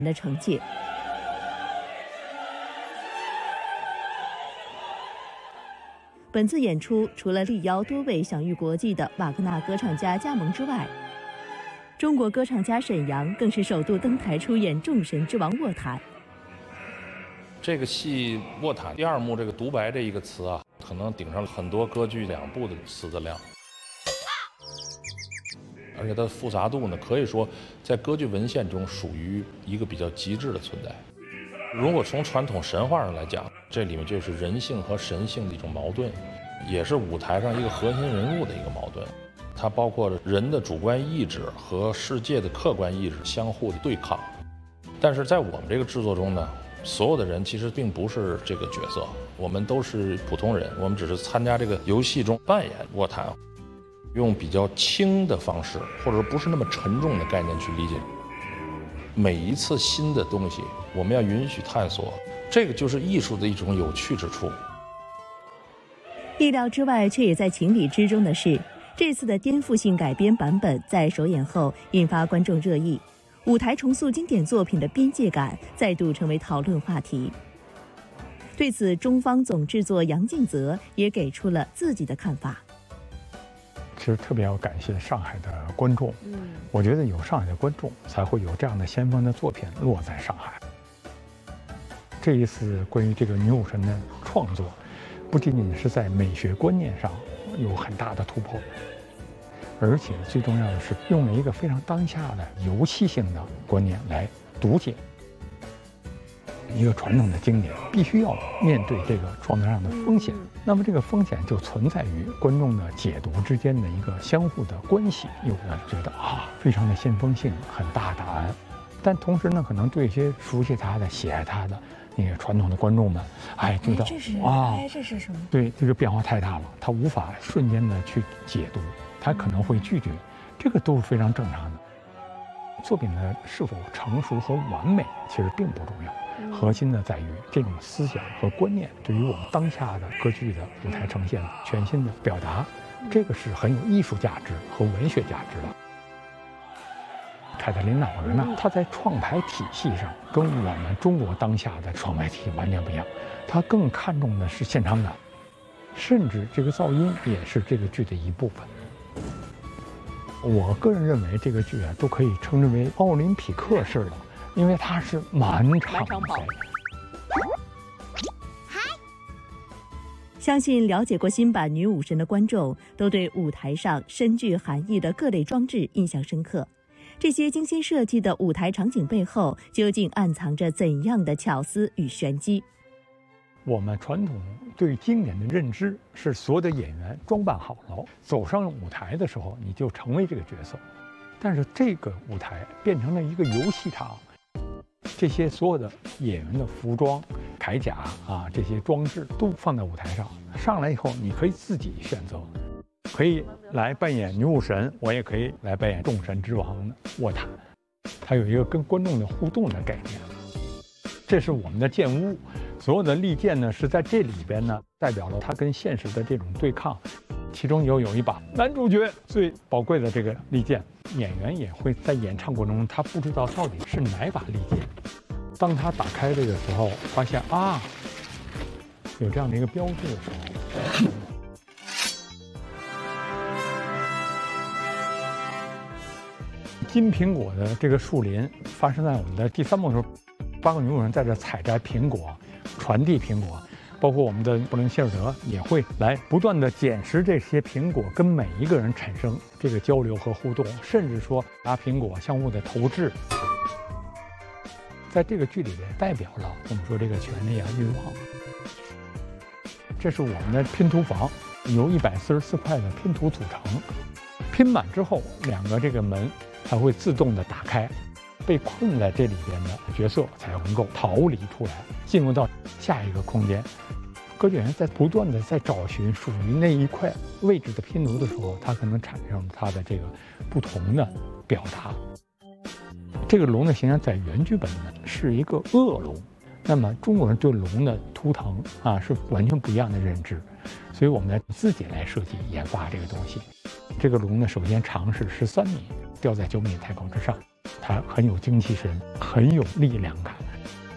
的惩戒。本次演出除了力邀多位享誉国际的瓦格纳歌唱家加盟之外，中国歌唱家沈阳更是首度登台出演《众神之王》卧谈。 这个戏卧谈第二幕这个独白这一个词啊，可能顶上了很多歌剧2部的词的量，而且它的复杂度呢，可以说在歌剧文献中属于一个比较极致的存在。如果从传统神话上来讲，这里面就是人性和神性的一种矛盾，也是舞台上一个核心人物的一个矛盾。它包括着人的主观意志和世界的客观意志相互的对抗。但是在我们这个制作中呢，所有的人其实并不是这个角色，我们都是普通人，我们只是参加这个游戏中扮演卧谈，用比较轻的方式，或者不是那么沉重的概念去理解。每一次新的东西，我们要允许探索，这个就是艺术的一种有趣之处。 意料之外却也在情理之中的是，这次的颠覆性改编版本在首演后引发观众热议，舞台重塑经典作品的边界感再度成为讨论话题。对此，中方总制作杨敬泽也给出了自己的看法。 其实特别要感谢上海的观众，我觉得有上海的观众，才会有这样的先锋的作品落在上海。这一次关于这个女武神的创作，不仅仅是在美学观念上有很大的突破，而且最重要的是用了一个非常当下的游戏性的观念来读解一个传统的经典，必须要面对这个创作上的风险。那么这个风险就存在于观众的解读之间的一个相互的关系，有的觉得非常的先锋性，很大胆，但同时呢，可能对一些熟悉他的、喜爱他的那个传统的观众们，觉得这是什么？ 对，这个变化太大了，他无法瞬间的去解读，他可能会拒绝，这个都是非常正常的。作品的是否成熟和完美，其实并不重要，核心的在于这种思想和观念对于我们当下的歌剧的舞台呈现全新的表达，这个是很有艺术价值和文学价值的。凯特琳娜·瓦格纳，她在创排体系上跟我们中国当下的创排体系完全不一样，她更看重的是现场感，甚至这个噪音也是这个剧的一部分。我个人认为这个剧都可以称之为奥林匹克式的，因为它是满场跑。 相信了解过新版女武神的观众都对舞台上深具含义的各类装置印象深刻。这些精心设计的舞台场景背后，究竟暗藏着怎样的巧思与玄机？ 我们传统对经典的认知是，所有的演员装扮好了，走上舞台的时候，你就成为这个角色。但是这个舞台变成了一个游戏场，这些所有的演员的服装、铠甲这些装置都放在舞台上，上来以后，你可以自己选择，可以来扮演女武神，我也可以来扮演众神之王的卧谈。它有一个跟观众的互动的概念。这是我们的剑屋，所有的利剑呢是在这里边呢，代表了它跟现实的这种对抗。其中有一把男主角最宝贵的这个利剑，演员也会在演唱过程中，他不知道到底是哪把利剑。当他打开这个时候，发现有这样的一个标志的时候，金苹果的这个树林发生在我们的第3幕的时候，8个女武神在这采摘苹果，传递苹果，包括我们的布伦希尔德也会来不断的捡拾这些苹果，跟每一个人产生这个交流和互动，甚至说拿苹果相互的投掷。在这个剧里边，代表了我们说这个权力欲望。这是我们的拼图房，由144块的拼图组成，拼满之后，2个这个门才会自动的打开。被困在这里边的角色才能够逃离出来，进入到下一个空间。歌剧演员在不断的在找寻属于那一块位置的拼图的时候，它可能产生它的这个不同的表达。这个龙的形象在原剧本呢是一个恶龙，那么中国人对龙的图腾是完全不一样的认知，所以我们自己来设计研发这个东西。这个龙呢，首先长是13米，吊在9米太空之上。 它很有精气神，很有力量感。